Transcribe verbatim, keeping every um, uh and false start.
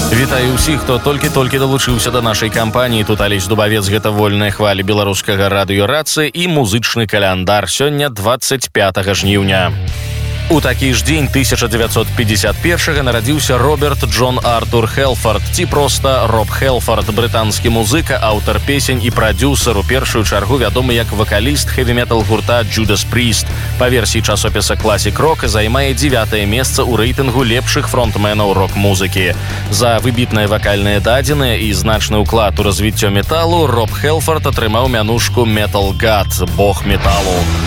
Вітаю ўсіх, хто толькі-толькі далучыўся да нашай кампаніі. Тут Алесь Дубавец, гэта вольная хваля беларускага радыёрацыі і музычны каляндар. Сёння двадцать пятага жніўня. У такі ж дзень тысяча дзевяцьсот пятьдесят першага нарадзіўся Роберт Джон Артур Хелфорд, ці проста Роб Хелфорд, брытанскі музыка, аўтар песень і прадзюсар, у першую чаргу вядомы як вакаліст хэві-метал гурта Judas Priest. Па версіі часопіса Classic Rock займае дзевятае месца ў рэйтынгу лепшых фронтменаў рок-музыкі. За выбітныя вакальныя дадзеныя і значны ўклад у развіццё металу Роб Хелфорд атрымаў мянушку Metal God, бог металу.